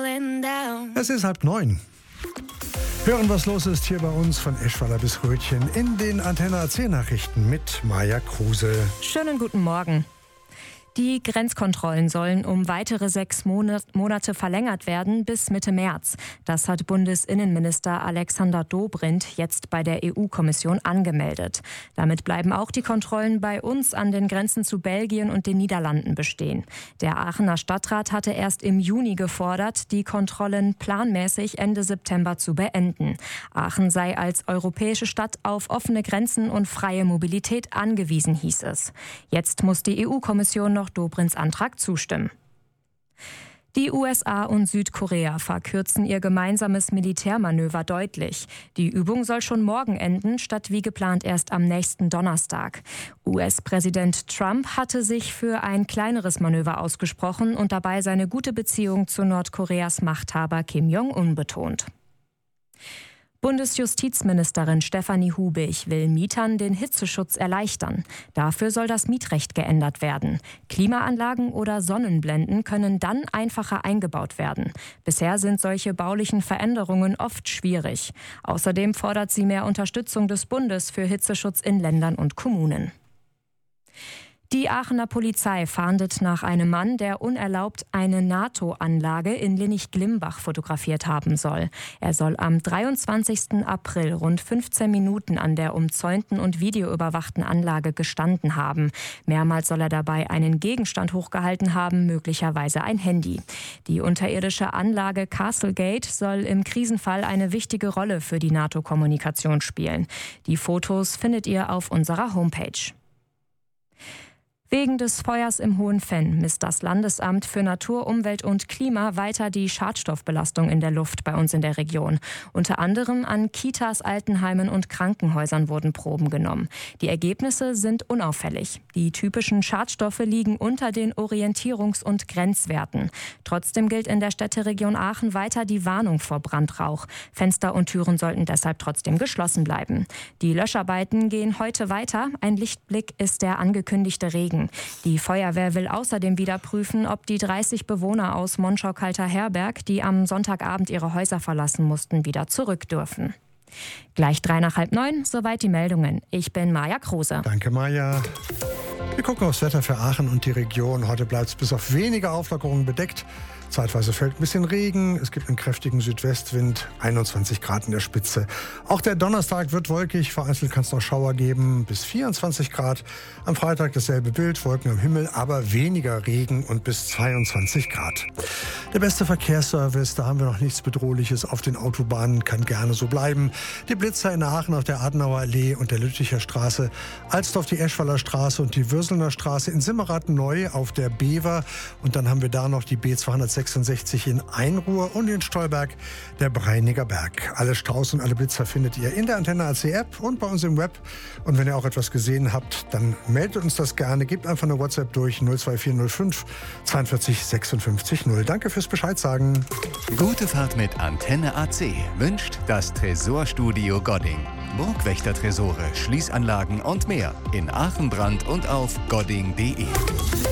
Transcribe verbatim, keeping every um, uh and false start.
going down. Es ist halb neun. Hören, was los ist hier bei uns von Eschweiler bis Rötchen in den Antenne A C Nachrichten mit Maja Kruse. Schönen guten Morgen. Die Grenzkontrollen sollen um weitere sechs Monate verlängert werden bis Mitte März. Das hat Bundesinnenminister Alexander Dobrindt jetzt bei der E U-Kommission angemeldet. Damit bleiben auch die Kontrollen bei uns an den Grenzen zu Belgien und den Niederlanden bestehen. Der Aachener Stadtrat hatte erst im Juni gefordert, die Kontrollen planmäßig Ende September zu beenden. Aachen sei als europäische Stadt auf offene Grenzen und freie Mobilität angewiesen, hieß es. Jetzt muss die E U-Kommission noch Dobrindts Antrag zustimmen. Die U S A und Südkorea verkürzen ihr gemeinsames Militärmanöver deutlich. Die Übung soll schon morgen enden, statt wie geplant erst am nächsten Donnerstag. U S-Präsident Trump hatte sich für ein kleineres Manöver ausgesprochen und dabei seine gute Beziehung zu Nordkoreas Machthaber Kim Jong-un betont. Bundesjustizministerin Stefanie Hubig will Mietern den Hitzeschutz erleichtern. Dafür soll das Mietrecht geändert werden. Klimaanlagen oder Sonnenblenden können dann einfacher eingebaut werden. Bisher sind solche baulichen Veränderungen oft schwierig. Außerdem fordert sie mehr Unterstützung des Bundes für Hitzeschutz in Ländern und Kommunen. Die Aachener Polizei fahndet nach einem Mann, der unerlaubt eine NATO-Anlage in Linnich-Glimbach fotografiert haben soll. Er soll am dreiundzwanzigsten April rund fünfzehn Minuten an der umzäunten und videoüberwachten Anlage gestanden haben. Mehrmals soll er dabei einen Gegenstand hochgehalten haben, möglicherweise ein Handy. Die unterirdische Anlage Castlegate soll im Krisenfall eine wichtige Rolle für die NATO-Kommunikation spielen. Die Fotos findet ihr auf unserer Homepage. Wegen des Feuers im Hohenfenn misst das Landesamt für Natur, Umwelt und Klima weiter die Schadstoffbelastung in der Luft bei uns in der Region. Unter anderem an Kitas, Altenheimen und Krankenhäusern wurden Proben genommen. Die Ergebnisse sind unauffällig. Die typischen Schadstoffe liegen unter den Orientierungs- und Grenzwerten. Trotzdem gilt in der Städteregion Aachen weiter die Warnung vor Brandrauch. Fenster und Türen sollten deshalb trotzdem geschlossen bleiben. Die Löscharbeiten gehen heute weiter. Ein Lichtblick ist der angekündigte Regen. Die Feuerwehr will außerdem wieder prüfen, ob die dreißig Bewohner aus Monschau-Kalter-Herberg, die am Sonntagabend ihre Häuser verlassen mussten, wieder zurück dürfen. Gleich drei nach halb neun, soweit die Meldungen. Ich bin Maja Kruse. Danke, Maja. Wir gucken aufs Wetter für Aachen und die Region. Heute bleibt es bis auf wenige Auflockerungen bedeckt. Zeitweise fällt ein bisschen Regen, es gibt einen kräftigen Südwestwind, einundzwanzig Grad in der Spitze. Auch der Donnerstag wird wolkig, vereinzelt kann es noch Schauer geben, bis vierundzwanzig Grad. Am Freitag dasselbe Bild, Wolken am Himmel, aber weniger Regen und bis zweiundzwanzig Grad. Der beste Verkehrsservice, da haben wir noch nichts Bedrohliches auf den Autobahnen, kann gerne so bleiben. Die Blitzer in Aachen auf der Adenauer Allee und der Lütticher Straße, Alsdorf die Eschweiler Straße und die Würselner Straße, in Simmerath neu auf der Bever und dann haben wir da noch die B zweihundertsechsundsechzig in Einruhr und in Stolberg der Breiniger Berg. Alle Staus und alle Blitzer findet ihr in der Antenne A C App und bei uns im Web. Und wenn ihr auch etwas gesehen habt, dann meldet uns das gerne. Gebt einfach eine WhatsApp durch null zwei vier null fünf zweiundvierzig sechsundfünfzig null. Danke fürs Bescheid sagen. Gute Fahrt mit Antenne A C wünscht das Tresorstudio Godding. Burgwächter-Tresore, Schließanlagen und mehr in Aachen, Brand und auf godding punkt de.